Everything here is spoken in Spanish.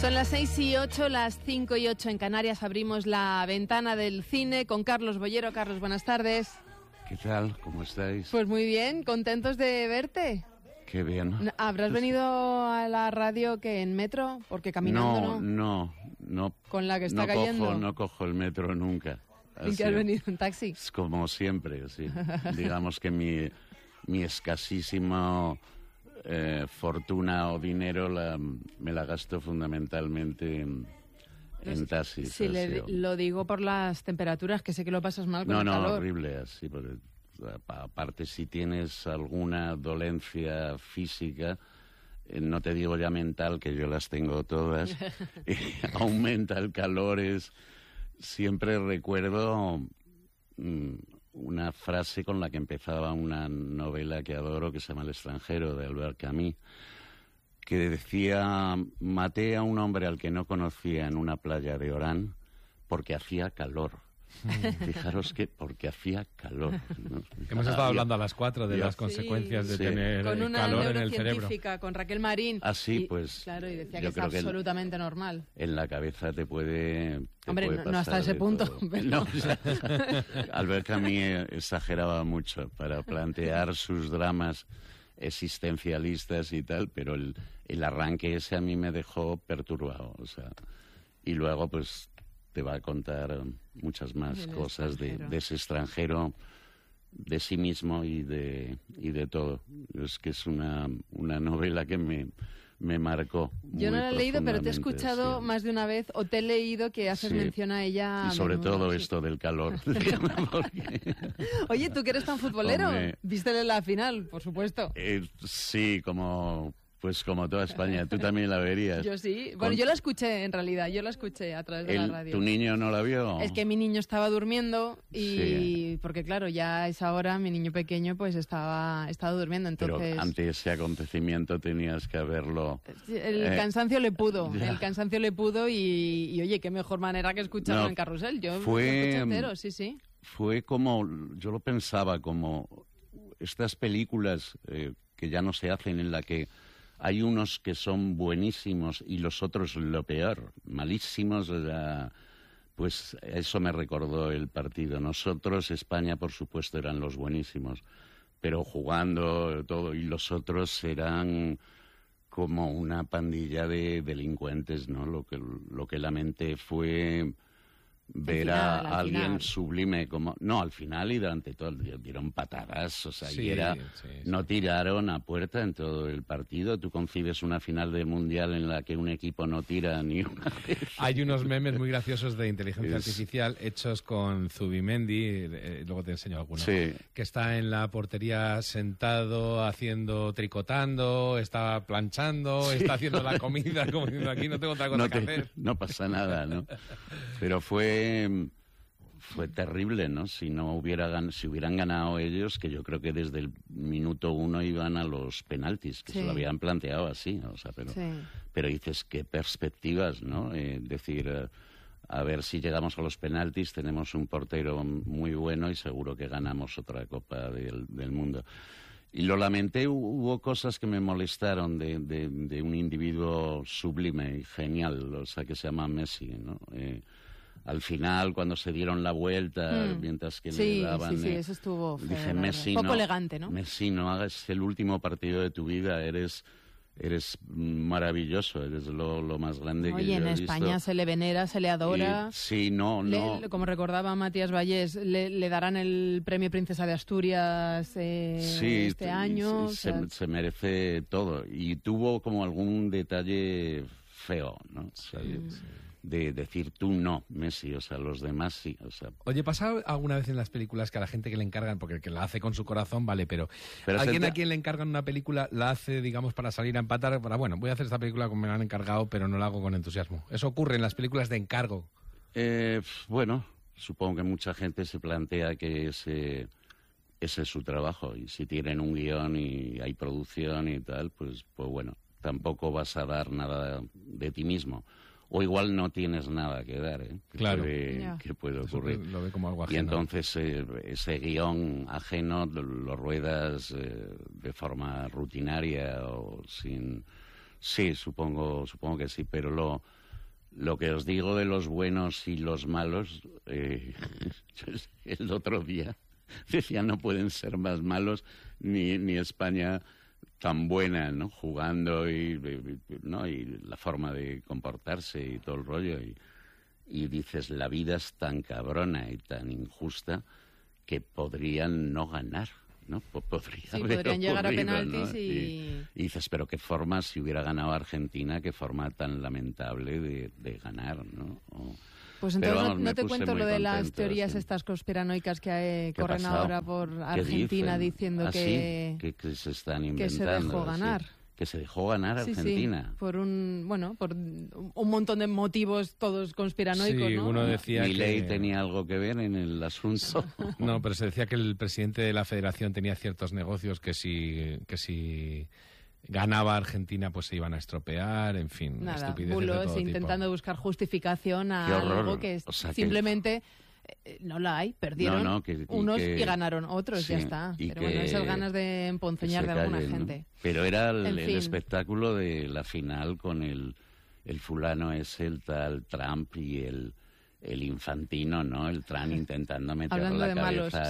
Son las 6:08, las 5:08 en Canarias. Abrimos la ventana del cine con Carlos Boyero. Carlos, buenas tardes. ¿Qué tal? ¿Cómo estáis? Pues muy bien, contentos de verte. Qué bien. ¿Habrás venido a la radio que en metro? Porque caminando no. Con la que está cayendo. No cojo el metro nunca. ¿En qué has venido? ¿En taxi? Es como siempre, sí. Digamos que mi escasísimo fortuna o dinero me la gasto fundamentalmente en taxis. Sí, lo digo por las temperaturas, que sé que lo pasas mal con el calor. No, horrible, así. Porque, aparte, si tienes alguna dolencia física, no te digo ya mental, que yo las tengo todas, aumenta el calor. Siempre recuerdo una frase con la que empezaba una novela que adoro, que se llama El extranjero, de Albert Camus, que decía: maté a un hombre al que no conocía en una playa de Orán porque hacía calor. Fijaros que porque hacía calor, ¿no? Hemos estado hablando a las 4 de las consecuencias de tener calor en el cerebro. Con una neurocientífica, con Raquel Marín. Así, pues. Claro, y decía que es absolutamente normal. En la cabeza te puede. Hombre, no hasta ese punto. No, Albert Camus exageraba mucho para plantear sus dramas existencialistas y tal, pero el arranque ese a mí me dejó perturbado, o sea, y luego pues te va a contar muchas más cosas de ese extranjero, de sí mismo y de todo. Es que es una novela que me marcó. Yo no la he leído, pero te he escuchado más de una vez, o te he leído que haces mención a ella. Y sobre todo esto del calor. Oye, ¿tú que eres tan futbolero? ¿Viste la final, por supuesto? Sí, como toda España. Tú también la verías. Yo sí. Bueno, yo la escuché, en realidad. Yo la escuché a través de la radio. ¿Tu niño no la vio? Es que mi niño estaba durmiendo y... Porque, claro, ya a esa hora mi niño pequeño pues estaba durmiendo, entonces... Pero ante ese acontecimiento tenías que haberlo... El cansancio le pudo. El cansancio le pudo y oye, qué mejor manera que escucharlo en Carrusel. Yo lo escuché entero, sí. Fue como... Yo lo pensaba como... Estas películas que ya no se hacen, en la que hay unos que son buenísimos y los otros lo peor, malísimos. Pues eso me recordó el partido. Nosotros, España, por supuesto, eran los buenísimos, pero jugando todo, y los otros eran como una pandilla de delincuentes, ¿no? Lo que lamenté fue ver a alguien sublime como... No, al final y durante todo, dieron patadas, o sea, no tiraron a puerta en todo el partido. Tú concibes una final de Mundial en la que un equipo no tira ni una vez. Hay unos memes muy graciosos de inteligencia artificial hechos con Zubimendi, luego te enseño alguno, que está en la portería sentado, tricotando, está planchando, está haciendo la comida, como diciendo, aquí no tengo otra cosa que hacer. No pasa nada, ¿no? Pero fue terrible, ¿no? Si hubieran ganado ellos, que yo creo que desde el minuto 1 iban a los penaltis, que se lo habían planteado así, o sea, pero dices, qué perspectivas, ¿no? Decir, a ver si llegamos a los penaltis, tenemos un portero muy bueno y seguro que ganamos otra Copa del Mundo. Y lo lamenté, hubo cosas que me molestaron de un individuo sublime y genial, o sea, que se llama Messi, ¿no? Al final, cuando se dieron la vuelta, mientras que le daban... Sí, eso estuvo feo, dije, Messi, poco elegante, ¿no? Messi, no hagas el último partido de tu vida, eres maravilloso, eres lo más grande que yo he visto. Oye, en España se le venera, se le adora. Como recordaba Matías Vallés, le darán el premio Princesa de Asturias este año. Se merece todo. Y tuvo como algún detalle feo, ¿no? De decir tú no, Messi, o sea, los demás sí, o sea... Oye, ¿pasa alguna vez en las películas que a la gente que le encargan, porque el que la hace con su corazón, vale, pero alguien a quien le encargan una película la hace, digamos, para salir a empatar, voy a hacer esta película como me la han encargado, pero no la hago con entusiasmo? ¿Eso ocurre en las películas de encargo? Bueno, supongo que mucha gente se plantea que ese es su trabajo, y si tienen un guión y hay producción y tal, pues bueno, tampoco vas a dar nada de ti mismo. O igual no tienes nada que dar, ¿eh? Claro. Que puede ocurrir. Lo ve como algo ajeno. Y entonces ese guión ajeno lo ruedas de forma rutinaria o sin Sí, supongo que sí, pero lo que os digo de los buenos y los malos, el otro día decía no pueden ser más malos ni España tan buena, ¿no? Jugando y la forma de comportarse y todo el rollo. Y dices, la vida es tan cabrona y tan injusta que podrían no ganar, ¿no? Podrían llegar a penaltis, ¿no? Y dices, pero qué forma, si hubiera ganado Argentina, qué forma tan lamentable de ganar, ¿no? Pues entonces no te cuento lo de las teorías estas conspiranoicas que corren ahora por Argentina diciendo que se están inventando. Que se dejó ganar. Que se dejó ganar Argentina. Sí, por un montón de motivos todos conspiranoicos, sí, ¿no? Uno decía Milei tenía algo que ver en el asunto. No, pero se decía que el presidente de la Federación tenía ciertos negocios que si ganaba Argentina pues se iban a estropear, en fin, estupideces bulos, de todo intentando tipo. buscar justificación a algo que simplemente no la hay, perdieron unos y ganaron otros, ya está. Pero bueno, esas ganas de emponzoñar de alguna gente. ¿No? Pero era el espectáculo de la final con el fulano ese, el tal Trump y el infantino, ¿no? El Trump intentando meterle la cabeza